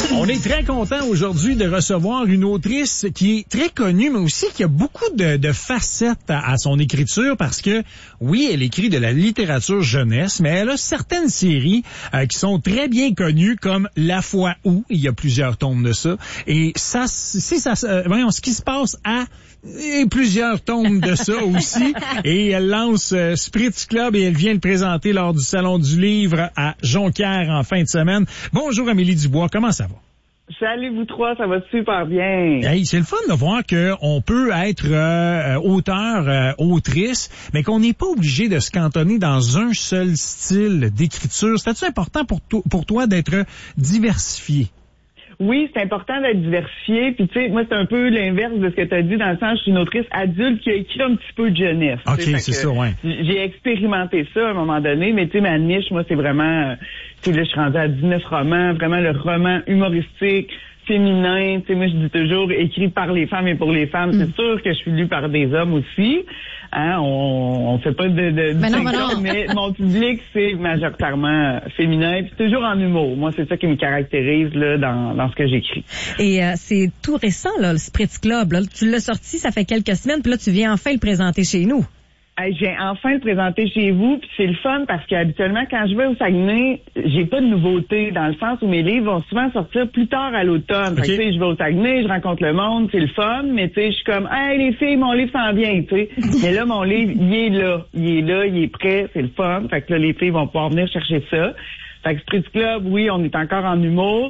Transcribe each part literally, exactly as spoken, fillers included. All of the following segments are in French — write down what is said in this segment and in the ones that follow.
On est très content aujourd'hui de recevoir une autrice qui est très connue, mais aussi qui a beaucoup de, de facettes à, à son écriture parce que, oui, elle écrit de la littérature jeunesse, mais elle a certaines séries euh, qui sont très bien connues comme La foi où, il y a plusieurs tomes de ça, et ça, c'est ça, euh, voyons, ce qui se passe à et plusieurs tomes de ça aussi. Et elle lance euh, Spritz Club et elle vient le présenter lors du Salon du Livre à Jonquière en fin de semaine. Bonjour Amélie Dubois, comment ça va? Salut vous trois, ça va super bien. Hey, c'est le fun de voir qu'on peut être euh, auteur, euh, autrice, mais qu'on n'est pas obligé de se cantonner dans un seul style d'écriture. C'est-tu important pour, to- pour toi d'être diversifié? Oui, c'est important d'être diversifié. Puis tu sais, moi, c'est un peu l'inverse de ce que tu as dit, dans le sens, je suis une autrice adulte qui a écrit un petit peu de jeunesse. OK, c'est ça, ouais. J'ai expérimenté ça à un moment donné, mais tu sais, ma niche, moi, c'est vraiment... Tu sais, là, je suis rendue à dix-neuf romans, vraiment le roman humoristique, féminin. Tu sais, moi, je dis toujours écrit par les femmes et pour les femmes. Mm. C'est sûr que je suis lue par des hommes aussi. Hein, on, on fait pas de, de mais, non, mais, non. mais mon public, c'est majoritairement féminin, puis toujours en humour. Moi, c'est ça qui me caractérise là dans, dans ce que j'écris. Et euh, c'est tout récent, là, le Spritz Club. Là. Tu l'as sorti, ça fait quelques semaines, puis là, tu viens enfin le présenter chez nous. Hey, je viens enfin le présenter chez vous, puis c'est le fun parce qu'habituellement, quand je vais au Saguenay, j'ai pas de nouveauté, dans le sens où mes livres vont souvent sortir plus tard à l'automne. Okay. Fait que, tu sais, je vais au Saguenay, je rencontre le monde, c'est le fun, mais tu sais, je suis comme, hey, les filles, mon livre s'en vient, tu sais. Mais là, mon livre, il est là. Il est là, il est prêt, c'est le fun. Fait que là, les filles vont pouvoir venir chercher ça. Fait que Spritz Club, oui, on est encore en humour.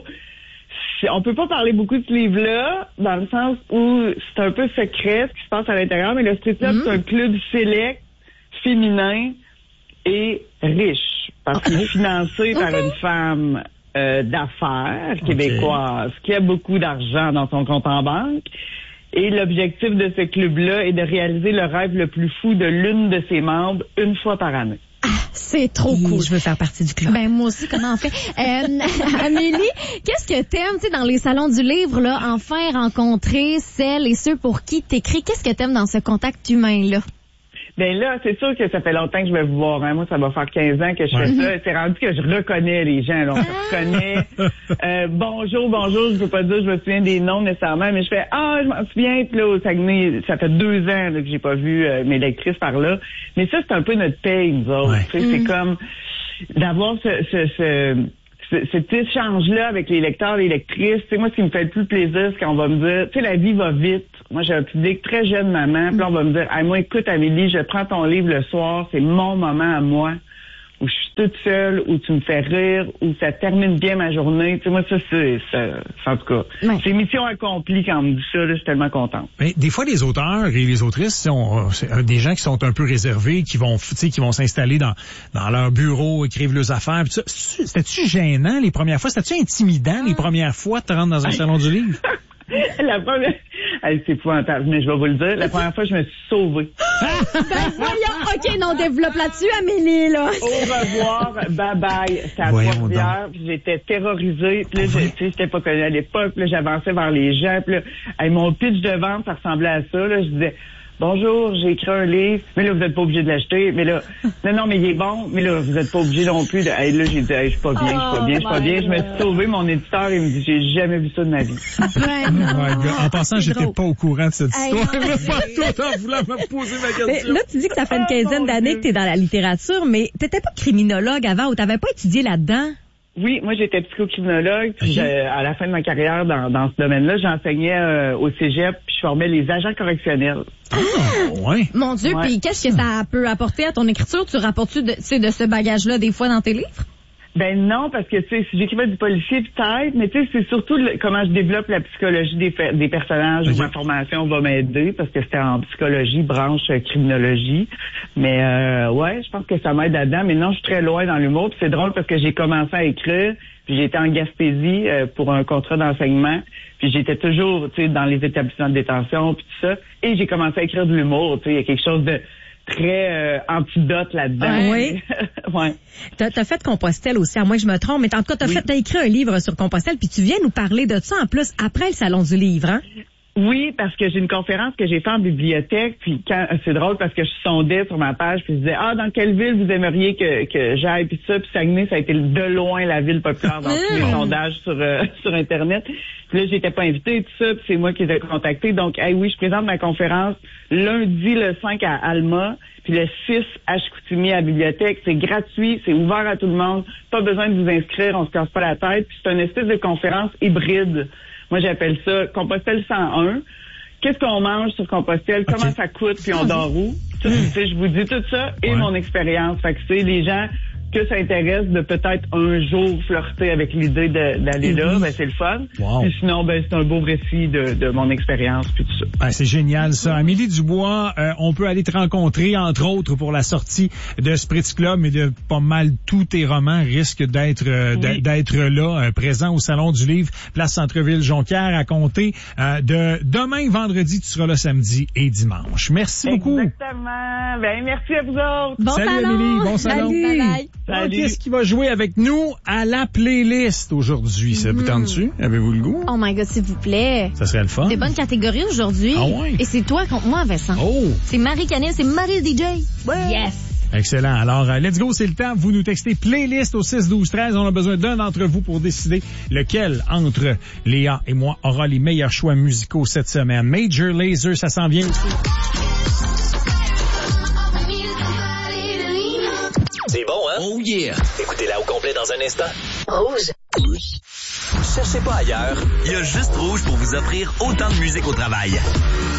On peut pas parler beaucoup de ce livre-là, dans le sens où c'est un peu secret ce qui se passe à l'intérieur, mais le Spritz Club, mm-hmm. c'est un club select, féminin et riche, parce qu'il est financé par une femme euh, d'affaires québécoise okay. qui a beaucoup d'argent dans son compte en banque. Et l'objectif de ce club-là est de réaliser le rêve le plus fou de l'une de ses membres une fois par année. C'est trop cool. Je veux faire partie du club. Ben moi aussi, comment on fait? Euh, Amélie, qu'est-ce que t'aimes, tu sais, dans les salons du livre, là, enfin rencontrer celles et ceux pour qui t'écris? Qu'est-ce que t'aimes dans ce contact humain-là? Ben là, c'est sûr que ça fait longtemps que je vais vous voir. Hein. Moi, ça va faire quinze ans que je fais ça. C'est rendu que je reconnais les gens. Là. On se reconnaît. Euh, bonjour, bonjour. Je veux pas dire je me souviens des noms nécessairement, mais je fais ah, je m'en souviens. Puis là, au Saguenay, ça fait deux ans là, que j'ai pas vu euh, mes lectrices par là. Mais ça, c'est un peu notre paye, nous autres. Ouais. Mm. C'est comme d'avoir ce, ce, ce cet échange-là avec les lecteurs et les lectrices. Tu sais, moi, ce qui me fait le plus plaisir, c'est qu'on va me dire, tu sais, la vie va vite. Moi, j'ai un public très jeune maman. Puis là, on va me dire, hey, moi, écoute, Amélie, je prends ton livre le soir. C'est mon moment à moi où je suis toute seule, où tu me fais rire, où ça termine bien ma journée. Tu sais, moi, ça, c'est, ça, en tout cas, ouais. c'est mission accomplie quand on me dit ça. Là, je suis tellement contente. Mais des fois, les auteurs et les autrices sont c'est des gens qui sont un peu réservés, qui vont, tu sais, qui vont s'installer dans dans leur bureau, écrivent leurs affaires. Puis ça, c'était-tu gênant les premières fois? C'était-tu intimidant les premières fois de te rendre dans un salon du livre? La première... Hey, c'est épouvantable, mais je vais vous le dire. La première fois, je me suis sauvée. Ben voyons! OK, non, développe là-dessus, Amélie, là. Au revoir, bye-bye. C'était à Trois-Rivières, puis j'étais terrorisée. Puis là, je, tu sais, j'étais pas connue à l'époque. Puis là, j'avançais vers les gens. Puis là, hey, mon pitch de vente, ça ressemblait à ça. Là, je disais... Bonjour, j'ai écrit un livre, mais là, vous n'êtes pas obligé de l'acheter, mais là, non, non, mais il est bon, mais là, vous n'êtes pas obligé non plus de, hey, là, j'ai dit, hey, je suis pas bien, je suis pas bien, je suis pas bien, je me suis sauvé, mon éditeur, il me dit, j'ai jamais vu ça de ma vie. Ouais, non, en passant, j'étais drôle. pas au courant de cette hey, histoire, pas tout en voulant me poser ma question. Mais là, tu dis que ça fait une quinzaine oh, d'années que t'es dans la littérature, mais t'étais pas criminologue avant ou t'avais pas étudié là-dedans? Oui, moi j'étais psychocriminologue, puis okay. à la fin de ma carrière dans, dans ce domaine-là, j'enseignais euh, au cégep, puis je formais les agents correctionnels. Ah, ouais. Mon Dieu, ouais. Puis qu'est-ce que ça peut apporter à ton écriture? Tu rapportes-tu de, de ce bagage-là des fois dans tes livres? Ben non, parce que tu sais, si j'écrivais du policier peut-être, mais tu sais, c'est surtout le, comment je développe la psychologie des, des personnages. Okay. Ma formation va m'aider parce que c'était en psychologie, branche euh, criminologie. Mais euh, ouais, je pense que ça m'aide là-dedans. Mais non, je suis très loin dans l'humour. Puis c'est drôle parce que j'ai commencé à écrire, puis j'étais en Gaspésie euh, pour un contrat d'enseignement. Puis j'étais toujours, tu sais, dans les établissements de détention, puis tout ça. Et j'ai commencé à écrire de l'humour. Tu sais, il y a quelque chose de très euh, antidote là-dedans. Ah, oui. Ouais. T'as, t'as fait Compostelle aussi, à moins que je me trompe, mais en tout cas, t'as, oui. fait, t'as écrit un livre sur Compostelle, puis tu viens nous parler de ça en plus après le Salon du Livre, hein? Oui, parce que j'ai une conférence que j'ai faite en bibliothèque, puis quand c'est drôle parce que je sondais sur ma page, puis je disais ah dans quelle ville vous aimeriez que que j'aille, puis ça, puis Saguenay ça a été de loin la ville populaire dans tous les sondages sur euh, sur internet. Puis là j'étais pas invitée tout ça, puis c'est moi qui ai contacté. Donc hey, oui, je présente ma conférence lundi le cinq à Alma, puis le six à Chicoutimi à la bibliothèque. C'est gratuit, c'est ouvert à tout le monde, pas besoin de vous inscrire, on se casse pas la tête. Puis c'est une espèce de conférence hybride. Moi, j'appelle ça Compostelle cent un. Qu'est-ce qu'on mange sur Compostelle? Comment okay. ça coûte? Puis on dort où? Tu sais, je vous dis tout ça et ouais. mon expérience. Fait que c'est les gens que ça intéresse de peut-être un jour flirter avec l'idée de, d'aller mmh. là, ben c'est le fun. Wow. Puis sinon, ben c'est un beau récit de, de mon expérience puis tout ça. Ben, c'est génial ça. Amélie Dubois, euh, on peut aller te rencontrer entre autres pour la sortie de Spritz Club, mais de pas mal tous tes romans risquent d'être euh, oui. d'être là, euh, présents au Salon du Livre, place Centre-Ville Jonquière, à compter euh, de demain vendredi, tu seras là samedi et dimanche. Merci beaucoup. Exactement. Ben merci à vous autres. Bon Salut salon. Amélie, bon salon. Salut. Bye bye. Alors, qu'est-ce qui va jouer avec nous à la playlist aujourd'hui? Ça vous tente-tu? Avez-vous le goût? Oh my God, s'il vous plaît. Ça serait le fun. Des bonnes catégories aujourd'hui. Ah ouais? Et c'est toi contre moi, Vincent. Oh! C'est Marie Canel, c'est Marie le D J. Ouais. Yes! Excellent. Alors, uh, let's go, c'est le temps. Vous nous textez playlist au six douze treize. On a besoin d'un d'entre vous pour décider lequel entre Léa et moi aura les meilleurs choix musicaux cette semaine. Major Lazer, ça s'en vient aussi. C'est bon, hein? Oh yeah! Écoutez-la au complet dans un instant. Rouge. Cherchez pas ailleurs. Il y a juste Rouge pour vous offrir autant de musique au travail.